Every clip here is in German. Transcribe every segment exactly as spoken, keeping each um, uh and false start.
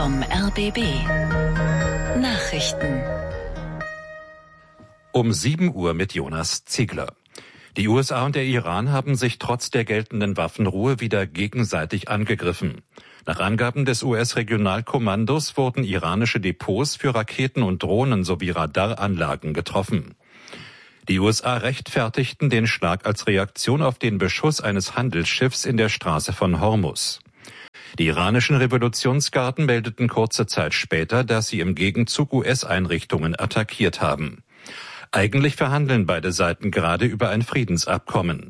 vom R B B. Nachrichten. Um sieben Uhr mit Jonas Ziegler. Die U S A und der Iran haben sich trotz der geltenden Waffenruhe wieder gegenseitig angegriffen. Nach Angaben des U S-Regionalkommandos wurden iranische Depots für Raketen und Drohnen sowie Radaranlagen getroffen. Die U S A rechtfertigten den Schlag als Reaktion auf den Beschuss eines Handelsschiffs in der Straße von Hormuz. Die iranischen Revolutionsgarden meldeten kurze Zeit später, dass sie im Gegenzug U S-Einrichtungen attackiert haben. Eigentlich verhandeln beide Seiten gerade über ein Friedensabkommen.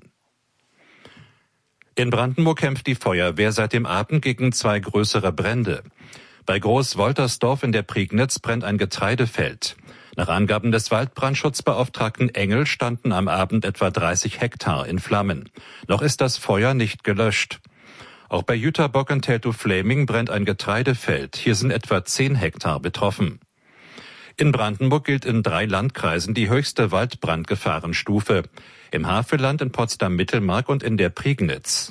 In Brandenburg kämpft die Feuerwehr seit dem Abend gegen zwei größere Brände. Bei Groß-Woltersdorf in der Prignitz brennt ein Getreidefeld. Nach Angaben des Waldbrandschutzbeauftragten Engel standen am Abend etwa dreißig Hektar in Flammen. Noch ist das Feuer nicht gelöscht. Auch bei Jüterbock und Teltow-Fläming brennt ein Getreidefeld. Hier sind etwa zehn Hektar betroffen. In Brandenburg gilt in drei Landkreisen die höchste Waldbrandgefahrenstufe. Im Havelland, in Potsdam-Mittelmark und in der Prignitz.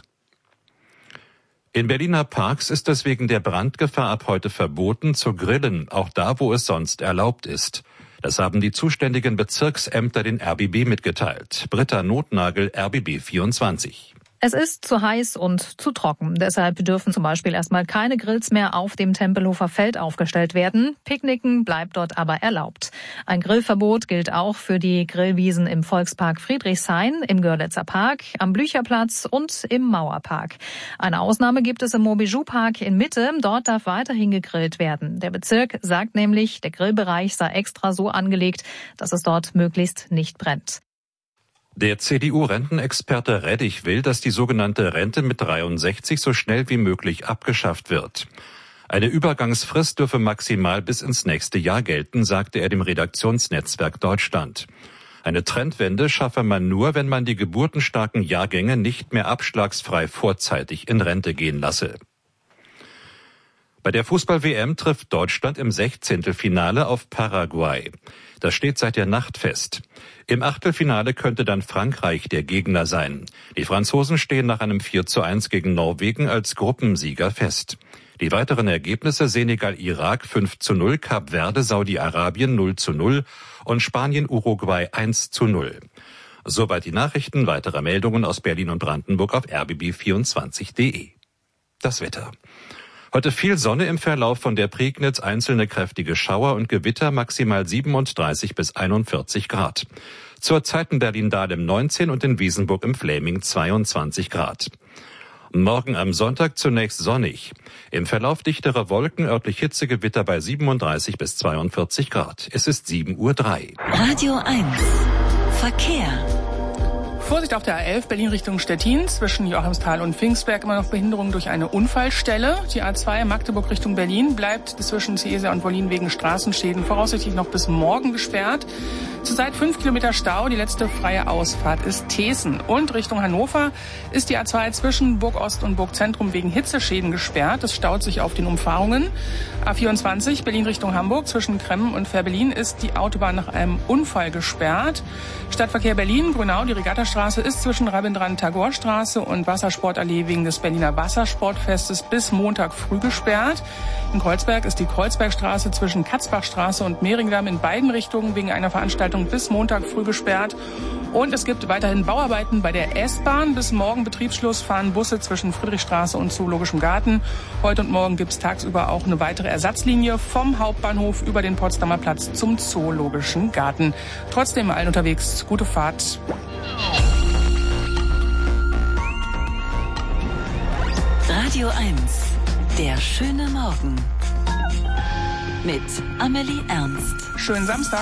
In Berliner Parks ist es wegen der Brandgefahr ab heute verboten zu grillen, auch da, wo es sonst erlaubt ist. Das haben die zuständigen Bezirksämter den R B B mitgeteilt. Britta Notnagel, R B B vierundzwanzig. Es ist zu heiß und zu trocken. Deshalb dürfen zum Beispiel erstmal keine Grills mehr auf dem Tempelhofer Feld aufgestellt werden. Picknicken bleibt dort aber erlaubt. Ein Grillverbot gilt auch für die Grillwiesen im Volkspark Friedrichshain, im Görlitzer Park, am Blücherplatz und im Mauerpark. Eine Ausnahme gibt es im Montbijou-Park in Mitte. Dort darf weiterhin gegrillt werden. Der Bezirk sagt nämlich, der Grillbereich sei extra so angelegt, dass es dort möglichst nicht brennt. Der C D U-Rentenexperte Reddich will, dass die sogenannte Rente mit dreiundsechzig so schnell wie möglich abgeschafft wird. Eine Übergangsfrist dürfe maximal bis ins nächste Jahr gelten, sagte er dem Redaktionsnetzwerk Deutschland. Eine Trendwende schaffe man nur, wenn man die geburtenstarken Jahrgänge nicht mehr abschlagsfrei vorzeitig in Rente gehen lasse. Bei der Fußball-W M trifft Deutschland im Sechzehntelfinale auf Paraguay. Das steht seit der Nacht fest. Im Achtelfinale könnte dann Frankreich der Gegner sein. Die Franzosen stehen nach einem vier zu eins gegen Norwegen als Gruppensieger fest. Die weiteren Ergebnisse: Senegal-Irak fünf zu null, Kap Verde Saudi-Arabien null zu null und Spanien-Uruguay eins zu null. Soweit die Nachrichten. Weitere Meldungen aus Berlin und Brandenburg auf r b b vierundzwanzig punkt d e. Das Wetter. Heute viel Sonne im Verlauf von der Prignitz, einzelne kräftige Schauer und Gewitter, maximal siebenunddreißig bis einundvierzig Grad. Zurzeit in Berlin-Dahlem neunzehn und in Wiesenburg im Fläming zweiundzwanzig Grad. Morgen am Sonntag zunächst sonnig. Im Verlauf dichtere Wolken, örtlich Hitzegewitter bei siebenunddreißig bis zweiundvierzig Grad. Es ist sieben Uhr drei. Radio eins. Verkehr. Vorsicht auf der A elf Berlin Richtung Stettin, zwischen Joachimsthal und Pfingstberg immer noch Behinderung durch eine Unfallstelle. Die A zwei Magdeburg Richtung Berlin bleibt zwischen Ciesa und Wollin wegen Straßenschäden voraussichtlich noch bis morgen gesperrt. Zurzeit fünf Kilometer Stau, die letzte freie Ausfahrt ist Thesen. Und Richtung Hannover ist die A zwei zwischen Burg Ost und Burg Zentrum wegen Hitzeschäden gesperrt. Es staut sich auf den Umfahrungen. A vierundzwanzig Berlin Richtung Hamburg zwischen Kremmen und Fehrbellin ist die Autobahn nach einem Unfall gesperrt. Stadtverkehr Berlin, Grünau, die Regattastraße ist zwischen Rabindranath-Tagore-Straße und Wassersportallee wegen des Berliner Wassersportfestes bis Montag früh gesperrt. In Kreuzberg ist die Kreuzbergstraße zwischen Katzbachstraße und Mehringdamm in beiden Richtungen wegen einer Veranstaltung bis Montag früh gesperrt. Und es gibt weiterhin Bauarbeiten bei der S-Bahn. Bis morgen Betriebsschluss fahren Busse zwischen Friedrichstraße und Zoologischem Garten. Heute und morgen gibt es tagsüber auch eine weitere Ersatzlinie vom Hauptbahnhof über den Potsdamer Platz zum Zoologischen Garten. Trotzdem allen unterwegs gute Fahrt. Radio eins. Der schöne Morgen. Mit Amelie Ernst. Schönen Samstag.